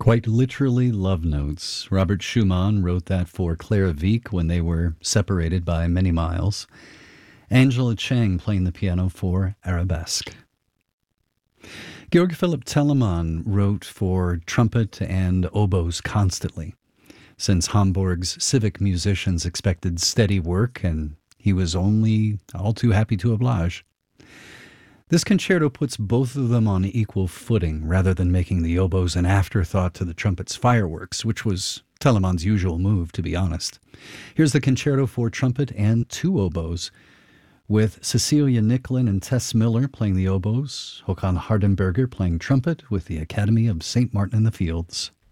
Quite literally love notes. Robert Schumann wrote that for Clara Wieck when they were separated by many miles. Angela Chang playing the piano for Arabesque. Georg Philipp Telemann wrote for trumpet and oboes constantly, since Hamburg's civic musicians expected steady work, and he was only all too happy to oblige. This concerto puts both of them on equal footing, rather than making the oboes an afterthought to the trumpet's fireworks, which was Telemann's usual move, to be honest. Here's the concerto for trumpet and two oboes, with Cecilia Nicklin and Tess Miller playing the oboes, Håkan Hardenberger playing trumpet with the Academy of St. Martin in the Fields.